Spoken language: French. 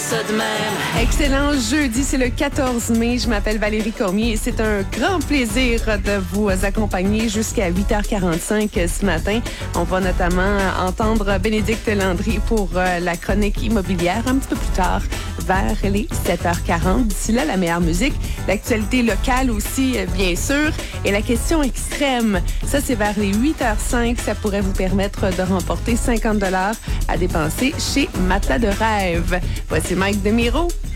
ça de même. Excellent jeudi, c'est le 14 mai. Je m'appelle Valérie Cormier et c'est un grand plaisir de vous accompagner jusqu'à 8h45 ce matin. On va notamment entendre Bénédicte Landry pour la chronique immobilière un petit peu plus tard, vers les 7h40. D'ici là, la meilleure musique, l'actualité locale aussi, bien sûr, et la question extrême. Ça, c'est vers les 8h05. Ça pourrait vous permettre de remporter 50 $ à dépenser chez Matelas de Rêve. Voici Mike DeMiro.